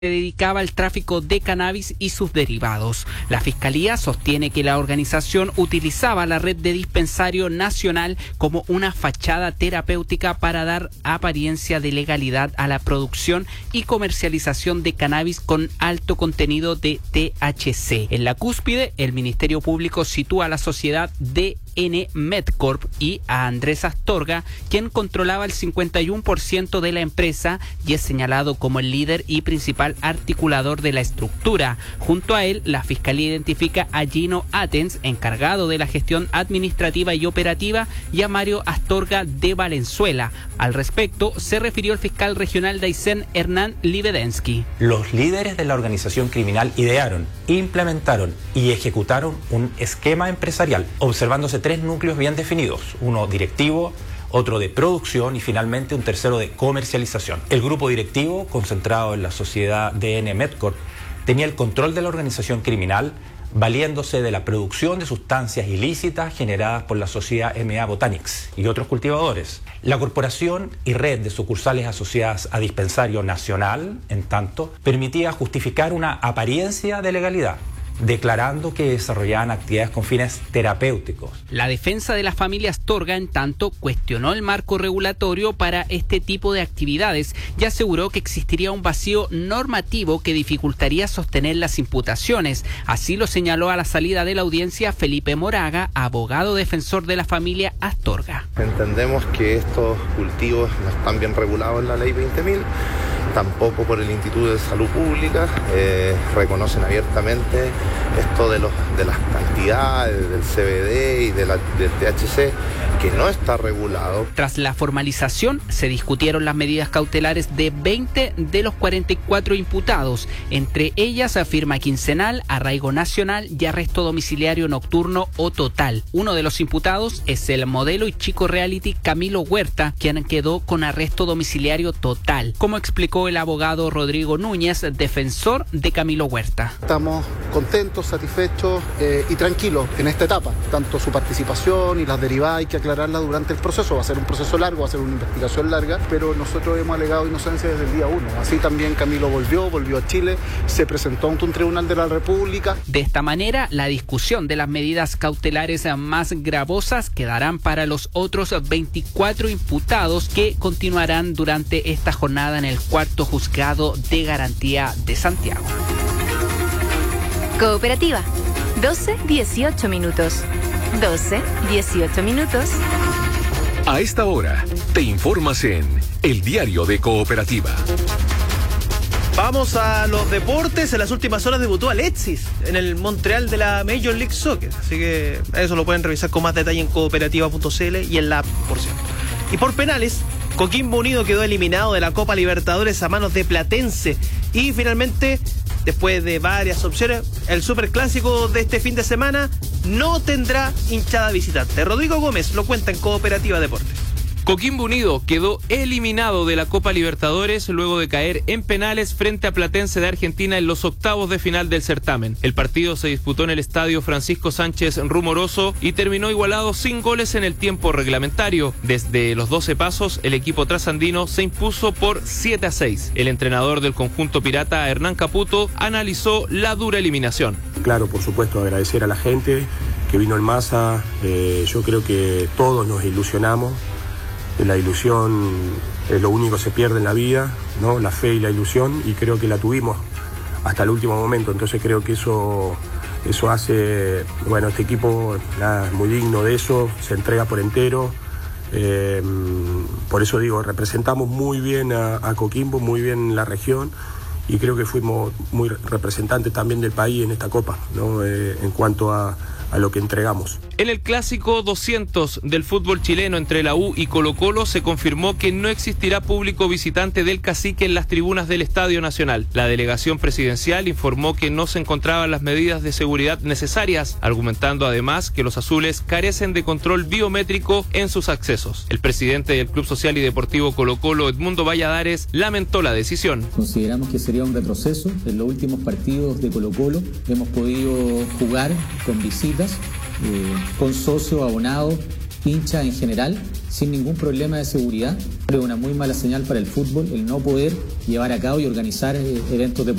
se dedicaba al tráfico de cannabis y sus derivados. La Fiscalía sostiene que la organización utilizaba la red de dispensario nacional como una fachada terapéutica para dar apariencia de legalidad a la producción y comercialización de cannabis con alto contenido de THC. En la cúspide, el Ministerio Público sitúa a la sociedad DN Medcorp y a Andrés Astorga, quien controlaba el 51% de la empresa y es señalado como el líder y principal articulador de la estructura. Junto a él, la Fiscalía identifica a Gino Atens, encargado de la gestión administrativa y operativa, y a Mario Astorga de Valenzuela. Al respecto, se refirió el fiscal regional de Aysén, Hernán Livedensky. Los líderes de la organización criminal idearon, implementaron y ejecutaron un esquema empresarial, observándose 3 núcleos bien definidos, uno directivo, otro de producción y finalmente un tercero de comercialización. El grupo directivo, concentrado en la sociedad DN Medcorp, tenía el control de la organización criminal, valiéndose de la producción de sustancias ilícitas generadas por la sociedad MA Botanics y otros cultivadores. La corporación y red de sucursales asociadas a Dispensario Nacional, en tanto, permitía justificar una apariencia de legalidad, declarando que desarrollaban actividades con fines terapéuticos. La defensa de la familia Astorga, en tanto, cuestionó el marco regulatorio para este tipo de actividades y aseguró que existiría un vacío normativo que dificultaría sostener las imputaciones. Así lo señaló a la salida de la audiencia Felipe Moraga, abogado defensor de la familia Astorga. Entendemos que estos cultivos no están bien regulados en la ley 20.000, tampoco por el Instituto de Salud Pública, reconocen abiertamente esto de las cantidades del CBD y del THC, que no está regulado. Tras la formalización, se discutieron las medidas cautelares de 20 de los 44 imputados. Entre ellas, firma quincenal, arraigo nacional y arresto domiciliario nocturno o total. Uno de los imputados es el modelo y chico reality Camilo Huerta, quien quedó con arresto domiciliario total, como explicó el abogado Rodrigo Núñez, defensor de Camilo Huerta. Estamos contentos, satisfechos y tranquilos en esta etapa. Tanto su participación y las derivadas hay que aclararla durante el proceso. Va a ser un proceso largo, va a ser una investigación larga, pero nosotros hemos alegado inocencia desde el día 1. Así también Camilo volvió a Chile, se presentó ante un tribunal de la República. De esta manera, la discusión de las medidas cautelares más gravosas quedarán para los otros 24 imputados que continuarán durante esta jornada en el 4º Juzgado de Garantía de Santiago. Cooperativa, 12:18 minutos. 12:18 minutos. A esta hora, te informas en El Diario de Cooperativa. Vamos a los deportes. En las últimas horas debutó Alexis en el Montreal de la Major League Soccer. Así que eso lo pueden revisar con más detalle en cooperativa.cl y en la app, por cierto. Y por penales, Coquimbo Unido quedó eliminado de la Copa Libertadores a manos de Platense. Y finalmente, después de varias opciones, el superclásico de este fin de semana no tendrá hinchada visitante. Rodrigo Gómez lo cuenta en Cooperativa Deportes. Coquimbo Unido quedó eliminado de la Copa Libertadores luego de caer en penales frente a Platense de Argentina en los octavos de final del certamen. El partido se disputó en el estadio Francisco Sánchez Rumoroso y terminó igualado sin goles en el tiempo reglamentario. Desde los 12 pasos, el equipo trasandino se impuso por 7-6. El entrenador del conjunto pirata, Hernán Caputo, analizó la dura eliminación. Claro, por supuesto, agradecer a la gente que vino en masa. Yo creo que todos nos ilusionamos. La ilusión es lo único que se pierde en la vida, ¿no? La fe y la ilusión, y creo que la tuvimos hasta el último momento. Entonces creo que eso hace, bueno, este equipo es muy digno de eso, se entrega por entero. Por eso digo, representamos muy bien a Coquimbo, muy bien la región, y creo que fuimos muy representantes también del país en esta Copa, ¿no? En cuanto a lo que entregamos. En el clásico 200 del fútbol chileno entre la U y Colo-Colo se confirmó que no existirá público visitante del Cacique en las tribunas del Estadio Nacional. La delegación presidencial informó que no se encontraban las medidas de seguridad necesarias, argumentando además que los azules carecen de control biométrico en sus accesos. El presidente del Club Social y Deportivo Colo-Colo, Edmundo Valladares, lamentó la decisión. Consideramos que sería un retroceso. En los últimos partidos de Colo-Colo hemos podido jugar con visitas, con socios abonados hinchas en general, sin ningún problema de seguridad. Es una muy mala señal para el fútbol el no poder llevar a cabo y organizar eventos deportivos.